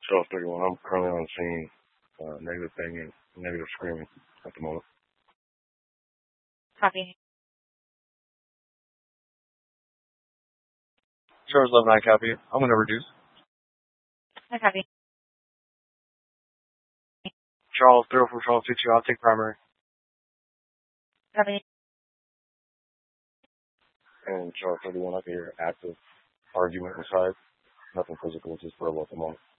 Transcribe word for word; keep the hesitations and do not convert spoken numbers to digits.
Charles thirty-one. I'm currently on scene. Uh, negative banging, negative screaming at the moment. Copy. Charles eleven, I copy. I'm going to reduce. I copy. Charles zero for Charles two two, I'll take primary. Copy. And Charles thirty-one, I can hear active argument inside. Nothing physical, just verbal at the moment.